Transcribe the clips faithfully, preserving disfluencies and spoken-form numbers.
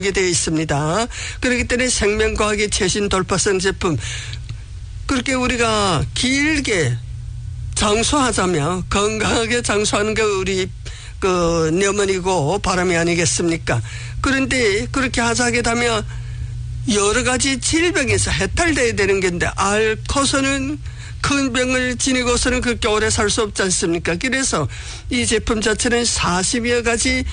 되어 있습니다. 그렇기 때문에 생명과학의 최신 돌파성 제품, 그렇게 우리가 길게 장수하자면 건강하게 장수하는 게 우리 그 내면이고 바람이 아니겠습니까? 그런데 그렇게 하자게 되면 여러 가지 질병에서 해탈돼야 되는 건데 앓고서는 큰 병을 지니고서는 그렇게 오래 살 수 없지 않습니까? 그래서 이 제품 자체는 사십여 가지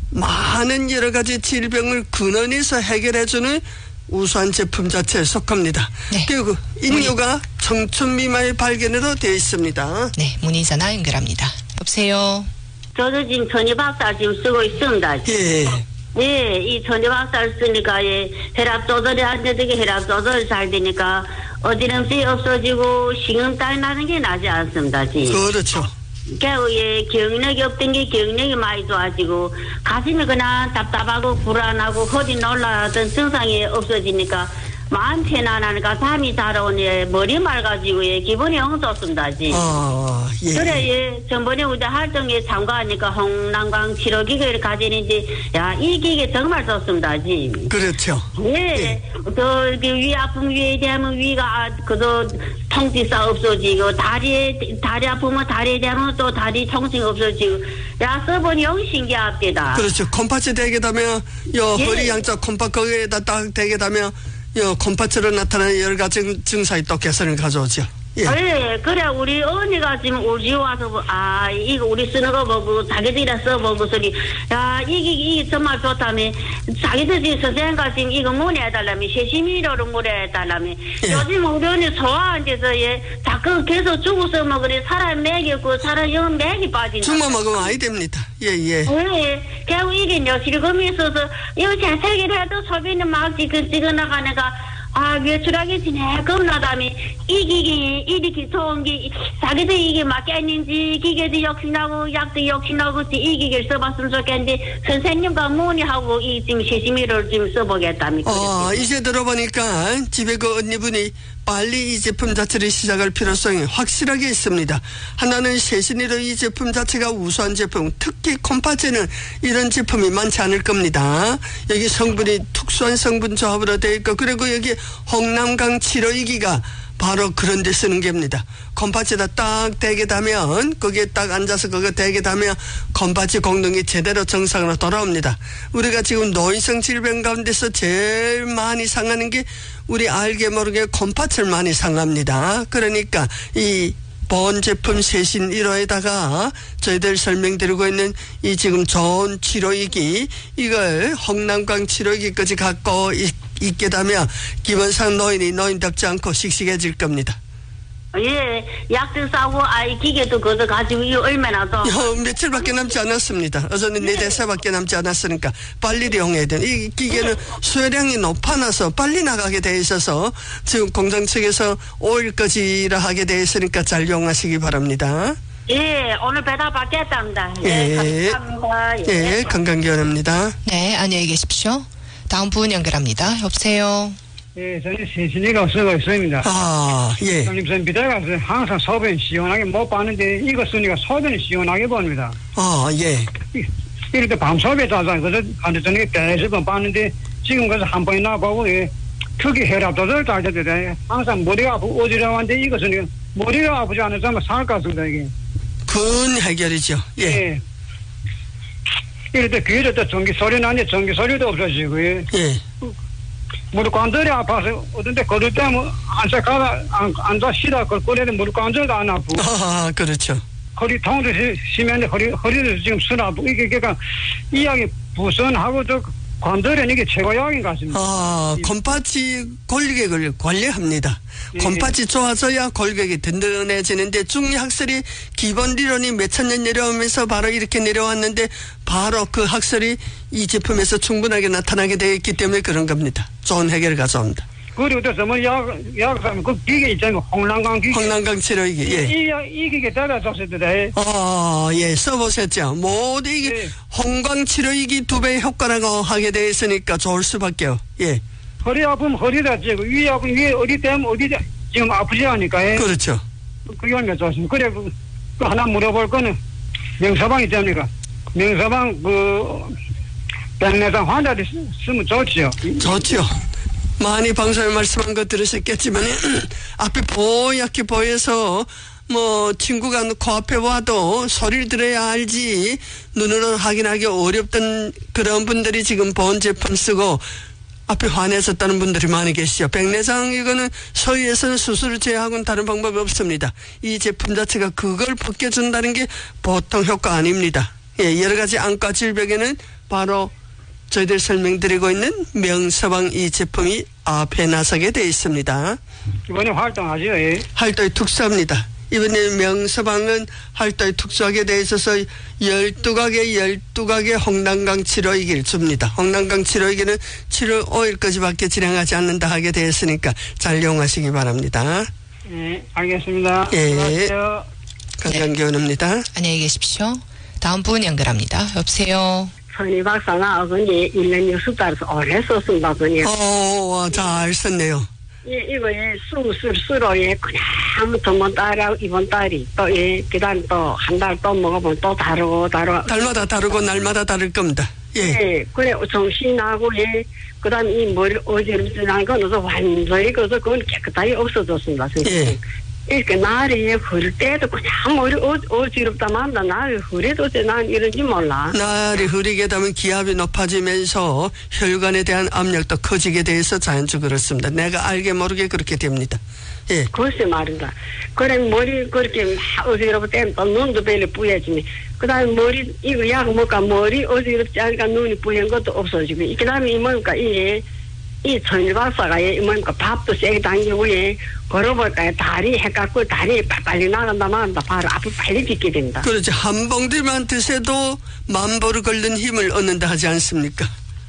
많은 여러 가지 질병을 근원에서 해결해주는 우수한 제품 자체에 속합니다. 네. 그리고 인류가 청춘 미만의 발견에도 되어 있습니다. 네, 문의 전화 연결합니다. 여보세요. 저도 지금 전이박살 지금 쓰고 있습니다. 예. 예, 이 전이박살 쓰니까 예, 혈압 조절이 안 되게 혈압 조절이 잘 되니까 어지럼증이 없어지고 식은땀이 나는 게 나지 않습니다. 지금. 그렇죠. 겨우 예, 기억력이 없던 게 기억력이 많이 좋아지고 가슴이 그냥 답답하고 불안하고 허리 놀라던 증상이 없어지니까 마음 편안하니까 잠이 잘 오네. 머리 맑아지고 예, 기분이 영 좋습니다. 지. 아, 예. 그래 예, 전번에 우리 활동에 참가하니까 홍남강 치료기계를 가지는데 야, 이 기계 정말 좋습니다. 지. 그렇죠. 예, 예. 그, 그, 위 아픈 위에 대하면 위가, 아, 그저, 통증사 없어지고, 다리에, 다리 아프면 다리에 대하면 또 다리 통증 없어지고, 야, 써보니 영 신기합니다. 그렇죠. 콤파츠 되게 되면, 요, 예. 허리 양쪽 콤파 거기에다 딱 되게 되면, 요, 콤파츠로 나타나는 여러 가지 증, 증상이 또 개선을 가져오죠. 예. 예, 그래, 우리 언니가 지금 우리 와서, 아, 이거 우리 쓰는 거 보고, 자기들이랑 써보고, 소리, 야, 이게, 이게 정말 좋다며, 자기들 지금 선생님과 지금 이거 문의해달라며, 세시미로로 문의해달라며, 예. 요즘 우리 언니 소화한 데서, 예, 자꾸 계속 죽어서 먹으니 사람 맥이고, 사람 영 맥이 빠진다. 죽만 먹으면 아이 됩니다. 예, 예. 예, 결국 이게 여실금이 있어서, 이거 재세기를 해도 소비는 막 지근지근 나가니까, 아, 외출하기 전에 겁나다며, 이 기계, 이렇게 좋은 게, 자기도 이게 맞겠는지, 기계도 역시나고, 약도 역시나고, 이 기계를 써봤으면 좋겠는데, 선생님과 문의하고, 이 지금 세심이를 좀 써보겠답니다. 어, 이제 들어보니까 집에 그 언니분이 빨리 이 제품 자체를 시작할 필요성이 확실하게 있습니다. 하나는 세신이로 이 제품 자체가 우수한 제품, 특히 콤파츠는 이런 제품이 많지 않을 겁니다. 여기 성분이 특수한 성분 조합으로 되어 있고, 그리고 여기 홍남강 치료이기가 바로 그런 데 쓰는 겁니다. 콤파츠에다 딱 대게 되면, 거기에 딱 앉아서 그거 대게 되면 콤파츠功能이 제대로 정상으로 돌아옵니다. 우리가 지금 노인성 질병 가운데서 제일 많이 상하는 게 우리 알게 모르게 콤파츠를 많이 상합니다. 그러니까 이 본 제품 세신 일 호에다가 저희들 설명드리고 있는 이 지금 좋은 치료이기, 이걸 홍남강 치료이기까지 갖고 있, 있게 되면 기본상 노인이 노인답지 않고 씩씩해질 겁니다. 예, 약도 싸고, 아이, 기계도 그거 가지고, 이거 얼마나 더. 어, 며칠밖에 남지 않았습니다. 어제는 네 대사밖에 남지 않았으니까 빨리 이용해야 돼요. 이 기계는 수요량이 높아나서 빨리 나가게 돼 있어서 지금 공장 측에서 오일까지라 하게 돼 있으니까 잘 이용하시기 바랍니다. 예, 오늘 배달 받겠답니다. 예, 예, 감사합니다. 예, 예, 건강기원입니다. 네, 안녕히 계십시오. 다음 분 연결합니다. 여보세요. 예, 저는 세신이가 쓰고 있습니다. 아, 예. 형님, 저는 비대가 항상 소변 시원하게 못 봤는데, 이거 쓰니까 소변이 시원하게 봅니다. 아, 예. 이렇게 밤소변 자자, 그래서 한대 전에 계속 번 봤는데, 지금 그래서 한 번이나 보고, 예, 특히 혈압 조절 잘 되는데, 항상 머리가 아프고 어지러운데, 이거 쓰니까 머리가 아프지 않은 사람은 살 것 같습니다, 이게. 근 해결이죠. 예. 예. 이럴 때 귀에서 또 전기 소리 나는데, 전기 소리도 없어지고, 예. 예. 무릎 관절이 아파서 어떤데 걸을 때면 앉아 가다 앉아 쉬다 걸 거리는 무릎 관절도 안 아프고. 아, 그렇죠. 허리 통도 심한데 허리 허리도 지금 쓰나 아프고 이게 그러니까 이 약이 부선하고 저 관절은 이게 최고약인 것 같습니다. 아, 콤파츠 골격을 관리합니다. 예. 콤파츠 좋아져야 골격이 든든해지는데 중리학설이 기본 리론이 몇천 년 내려오면서 바로 이렇게 내려왔는데 바로 그 학설이 이 제품에서 충분하게 나타나게 되어 있기 때문에 그런 겁니다. 좋은 해결을 가져옵니다. 그리고 또 뭐 약, 약, 그 기계 있잖아요. 홍남강 기계. 홍남강 치료기기, 예. 이, 이, 이 기계 따라줬을 때. 아, 예, 써보셨죠. 모두 이게 예. 홍광 치료이기 두 배의 효과라고 하게 되어 있으니까 좋을 수밖에요. 예. 허리 아프면 허리다 찌고, 위 아프면 위에 어디 때문에 어디 지금 아프지 않으니까. 예. 그렇죠. 그게 얼마나 좋습니다. 그래, 그, 그 하나 물어볼 거는 명사방 있지 않습니까? 명사방 그 백내장 환자들 쓰면 좋지요. 좋죠. 많이 방송에 말씀한 거 들으셨겠지만 앞에 뽀얗게 보여서 뭐 친구가 코앞에 와도 소리를 들어야 알지 눈으로 확인하기 어렵던 그런 분들이 지금 보온 제품 쓰고 앞에 환해졌다는 분들이 많이 계시죠. 백내장 이거는 서유에서는 수술을 제외하고는 다른 방법이 없습니다. 이 제품 자체가 그걸 벗겨준다는 게 보통 효과 아닙니다. 예, 여러 가지 안과 질병에는 바로 저희들 설명드리고 있는 명서방 이 제품이 앞에 나서게 되어 있습니다. 이번에 활동하죠. 예. 활동이 특수합니다. 이번에 명서방은 활동이 특수하게 되어 있어서 열두 가게 열두 가게 홍남강 치료이기를 줍니다. 홍남강 치료이기는 칠월 오일까지밖에 진행하지 않는다 하게 되었으니까 잘 이용하시기 바랍니다. 예, 알겠습니다. 예. 안녕하세요. 건강교원입니다. 안녕히 계십시오. 다음 분 연결합니다. 여보세요. 선희 박사가 어머니 일 년 육십 달에서 오래 썼습니다. 어머니. 어, 잘 썼네요. 예, 이거에 수술수로 예, 그냥 저번 달하고 이번 달이 또 예, 그다음 또 한 달 또 먹어보면 또 다르고 다르고. 달마다 다르고 날마다 다를 겁니다. 예. 예, 그래 정신하고 예, 그다음 이 머리 어지럽지는 건 어서 완전히 그래서 그건 깨끗하게 없어졌습니다. 선생님. 예. 이렇게 날이 흐를 때도 그냥 머리 어, 어지럽다만 날이 흐려도 난 이런지 몰라. 날이 흐리게 되면 기압이 높아지면서 혈관에 대한 압력도 커지게 돼서 자연적으로 그렇습니다. 내가 알게 모르게 그렇게 됩니다. 예. 글쎄 말이다. 그래 머리 그렇게 막 어지럽을 때는 또 눈도 별로 뿌얘지니 그 다음에 머리 이거 약 먹까 머리 어지럽지 않으니까 눈이 뿌연 것도 없어지고 그 다음에 이 뭐니까 이게 이 천일 박사가 이 뭐니까 밥도 세게 당기고 예 걸어볼까 다리 해갖고 다리 빨리 나간다만 바로 앞을 빨리 딛게 된다. 그렇죠. 한 봉들만 드셔도 만보를 걷는 힘을 얻는다 하지 않습니까?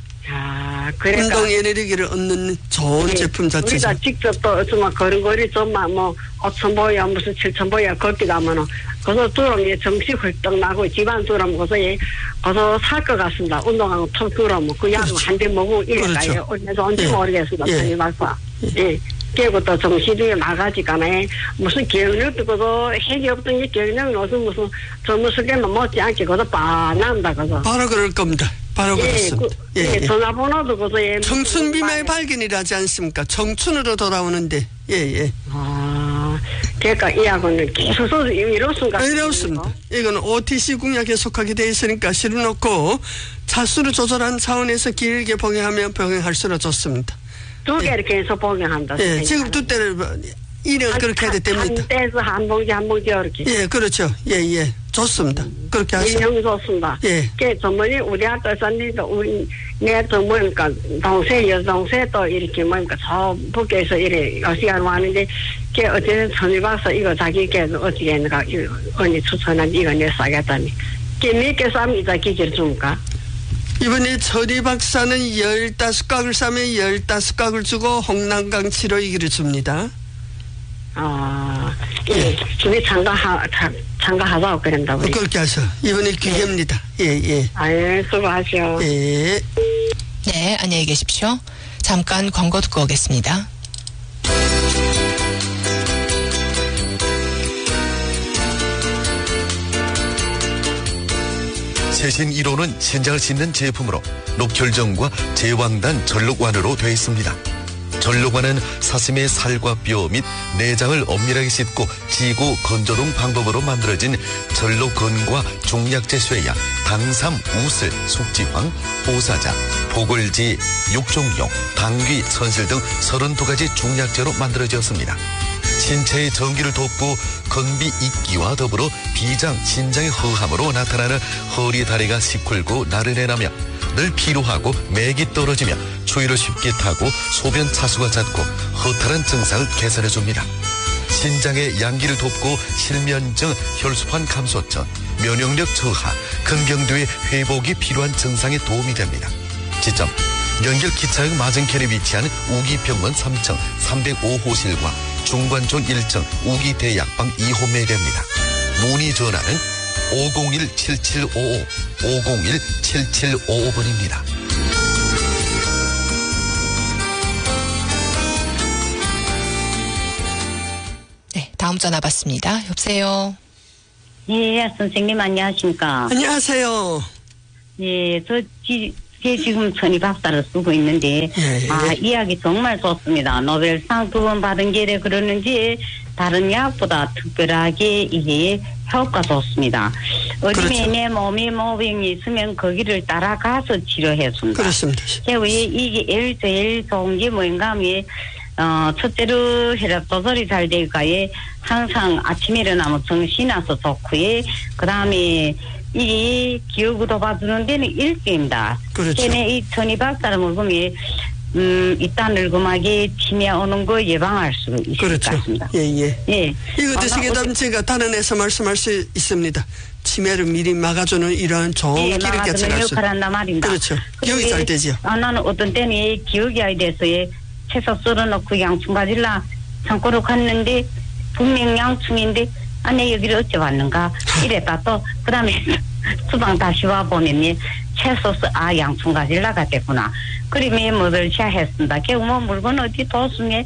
아, 그러니까 운동 에너지를 얻는 좋은 네, 제품 자체죠. 우리가 직접 또 정말 걸음걸이 좀만 뭐 오천 보야 무슨 칠천 보야 걷기도 하면은 거기서 두름이 정시 헐떡 나고 집안 두름 거기서 예 거기서 살 것 같습니다. 운동하고 턱 두름 그 약 한 대 먹고 이래가요. 어디서 언제 모르겠습니다. 선생님 말씀. 예. 깨고 또 정신이 나가지가네 무슨 기억력도 그거 핵이 없던 게 기억력은 무슨 무슨 젊었을 때만 못지 않게 그거 빠난다 그거. 바로 그럴 겁니다. 바로 예, 그렇습니다. 그, 예, 예, 예. 전화번호도 그거 예. 청춘 비만의 발견이라지 않습니까? 청춘으로 돌아오는데. 예, 예. 아, 그러니까 이 약은 계속 써도 이렇습니까? 이렇습니다. 이건 오티씨 공약에 속하게 돼 있으니까 실어놓고 차수를 조절한 차원에서 길게 복용하면 복용할수록 좋습니다. 두 개를 계속 복용한다. 예, 지금 두 때를 일은 그렇게 해도 됩니다. 한 떼서 한 봉지 한 봉지 이렇게. 예, 그렇죠. 예, 예. 좋습니다. 그렇게 하세요. 인형 좋습니다. 예. 그 전번에 우리 아들선님도 우리 내또 뭐니까 동생 여동생도 이렇게 뭐니까 저 북에서 이래 시간 왔는데 걔 어쨌든 천일박사 이거 자기께서 어떻게 했는가 언니 추천한 이거 내 사겠다니. 걔몇 개 싸면 이자 기계를 줍니까? 이번에 천희 박사는 열다섯 각을 싸면 열다섯 각을 주고 홍남강 치료이기를 줍니다. 아, 예, 중에 참가하, 참가하자고 그런다고. 그렇게 하셔. 이번에 기회입니다. 예, 예. 아, 예, 수고하시오. 예. 네, 안녕히 계십시오. 잠깐 광고 듣고 오겠습니다. 최신 일 호는 신장을 씻는 제품으로 녹혈정과 제왕단 전록완으로 되어 있습니다. 전록완은 사슴의 살과 뼈 및 내장을 엄밀하게 씻고 지고 건조동 방법으로 만들어진 전록건과 종약제 쇠약, 당삼, 우슬, 숙지황, 보사자, 보글지, 육종용, 당귀, 선실 등 서른두 가지 중약제로 만들어졌습니다. 신체의 전기를 돕고 건비 있기와 더불어 비장, 신장의 허함으로 나타나는 허리 다리가 시kur고 나른해나며 늘 피로하고 맥이 떨어지며 추위를 쉽게 타고 소변 차수가 잦고 허탈한 증상을 개선해줍니다. 신장의 양기를 돕고 실면증, 혈소판 감소증, 면역력 저하, 근경도의 회복이 필요한 증상에 도움이 됩니다. 지점 연결 기차역 맞은편에 위치한 우기병원 삼 층 삼백오 호실과 중관촌 일 층 우기대약방 이 호 매대입니다. 문의 전화는 오공일 칠칠오오 오공일 칠칠오오 번입니다. 네, 다음 전화 받습니다. 여보세요. 예, 선생님 안녕하십니까? 안녕하세요. 예, 저 지, 제 지금 천희 박사를 쓰고 있는데 예, 예. 아 이야기 정말 좋습니다. 노벨상 두 번 받은 게래 그러는지 다른 약보다 특별하게 이게 효과 좋습니다. 어dim에 그렇죠. 내 몸에 모병이 있으면 거기를 따라가서 치료해준다. 그렇습니다. 왜 이게 제일 제일 좋은 게 뭔가 하면 어, 첫째로 혈압 조절이 잘 될까에 항상 아침에 일어나면 정신이 나서 좋고요. 그 다음에 이 기억을 도와주는 데는 일제입니다. 그렇죠. 걔네 이 천희 박사를 먹으면 음, 이딴 늙음하게 치매 오는 거 예방할 수 있을 그렇죠. 것 같습니다. 예, 예. 예. 이거 드시게 아마 되면 제가 단언해서 말씀할 수 있습니다. 치매를 미리 막아주는 이러한 좋은 예, 길을 막아주는 개척할 수. 역할을 한단 말입니다. 그렇죠. 기억이 그리고 잘 예, 되죠. 아, 나는 어떤 때는 기억이 아이 돼서 예, 채소 썰어놓고 양충 가질라 창고로 갔는데 분명 양충인데 아내 여기를 어째 왔는가 이랬다 또 그 다음에 주방 다시 와보면 예, 채소 썰, 아 양충 가질라가 됐구나. 그러면 뭐를 시작했습니다. 결국 뭐 물건 어디 도수에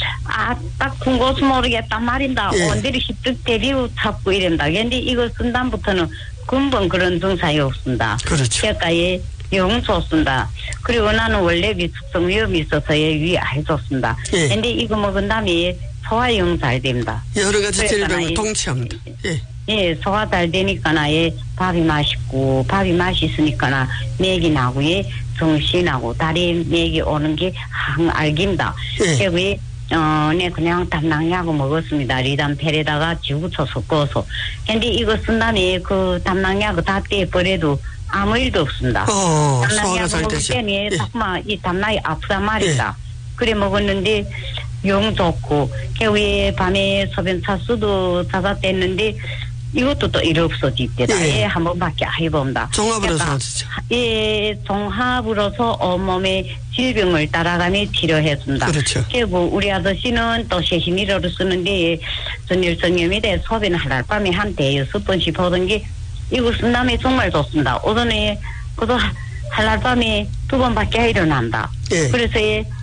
아딱 군고수 모르겠단 말인다. 예. 온들이 힙득 대리우 찾고 이런다. 근데 이거 쓴 다음부터는 근본 그런 증상이 없습니다. 그렇죠. 제가에 영 좋습니다. 그리고 나는 원래 위축성 위험이 있어서 위 아주 좋습니다. 예. 근데 이거 먹은 다음에 소화영 잘 됩니다. 여러 가지 그래서 질병을 나의- 동치합니다. 예. 예, 소화 잘 되니까 나의 밥이 맛있고 밥이 맛있으니까 나 맥이 나고 예, 정신하고 다리 맥이 오는 게 항 알깁니다. 예. 그리고 어, 네 그냥 담낭약을 먹었습니다. 리담펠에다가 지구초 섞어서. 근데 이거 쓴 다음에 그 담낭약을 다 떼버려도 아무 일도 없습니다. 어, 소화가 담낭약을 잘 먹을 되죠. 때는 예. 자꾸만 이 담낭이 아프단 말이다. 그래 먹었는데 영 좋고 개위에 밤에 소변 차수도 자자댔는데 이것도 또 일 없어지대다. 예. 예, 한 번밖에 안 해봅니다. 종합으로서 그러니까 어디죠? 예, 종합으로서 온몸의 질병을 따라가며 치료해준다. 그렇죠. 결국 우리 아저씨는 또 세신이로를 쓰는데 전일성염이 돼 소변 하날 밤에 한 대여섯 번씩 보던 게 이거 쓴 다음에 정말 좋습니다. 오전에 그도 하날 밤에 두 번밖에 일어난다. 예. 그래서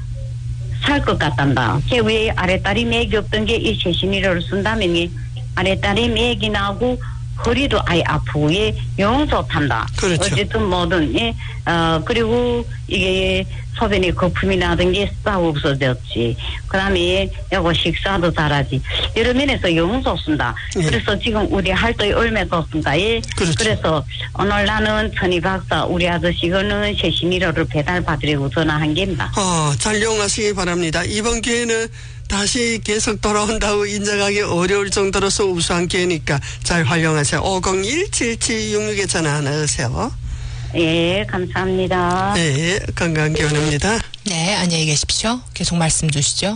살 것 같단다. 결국에 아랫다리 맥이 없던 게 이 세신이로를 쓴다면 아랫다리 맥이 나고 허리도 아예 아프고 예, 영 좋단다. 그렇죠. 어쨌든 뭐든 예, 어 그리고 이게 소변에 거품이 나던 게 싹 없어졌지. 그다음에 요거 식사도 잘하지. 여러 면에서 영 좋습니다. 예. 그래서 지금 우리 할도이 얼마 좋습니다. 예. 그렇죠. 그래서 오늘 나는 천희 박사 우리 아저씨는 세신이로를 배달 받으려고 전화한 게입니다. 어, 잘 이용하시기 바랍니다. 이번 기회는 다시 계속 돌아온다고 인정하기 어려울 정도로서 우수한 기회니까 잘 활용하세요. 오공일 칠칠육육에 전화 하나 하세요. 예, 감사합니다. 네, 건강기원입니다. 네, 안녕히 계십시오. 계속 말씀 주시죠.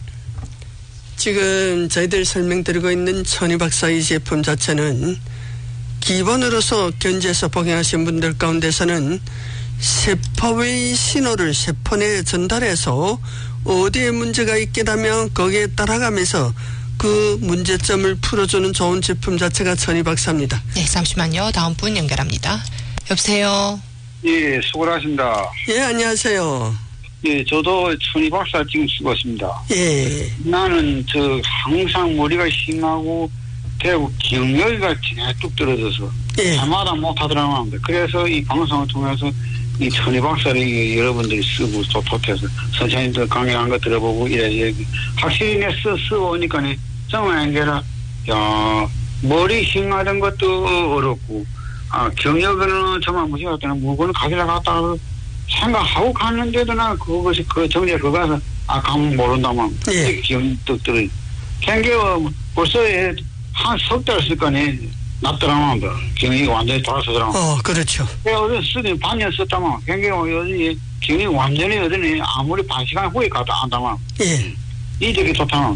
지금 저희들 설명드리고 있는 천희 박사 이 제품 자체는 기본으로서 견지에서 복용하신 분들 가운데서는 세포의 신호를 세포 내에 전달해서 어디에 문제가 있게 되면 거기에 따라가면서 그 문제점을 풀어주는 좋은 제품 자체가 천희 박사입니다. 네, 잠시만요. 다음 분 연결합니다. 여보세요. 예, 수고하십니다. 예, 안녕하세요. 예, 저도 천희 박사 지금 쓰고 있습니다. 예, 나는 저 항상 머리가 심하고 대고 기억력이가 쭉 떨어져서 예. 해마다 못하더라고요. 합니다. 그래서 이 방송을 통해서 이 천희 박사를 이 여러분들이 쓰고 또 토트해서 선생님들 강의한 거 들어보고 이래 확실히 내 쓰, 쓰고 오니까 정말 이게라 야 머리 심하던 것도 어렵고 아 경력은 정말 무시할 때는 물건을 가지러 갔다 생각하고 갔는데도 나 그것이 그 정리에 그거 가서 아 가면 모른다만 예. 기억들이 생겨 벌써 한 석 달 쓸 거네 낫더라만 경력이 완전히 돌아서더라만 어, 그렇죠. 내가 어제 쓰니 반년 썼다만 경력이 요즘 경력이 완전히 어디니 아무리 반 시간 후에 가도 안다만 예. 이적이 좋다만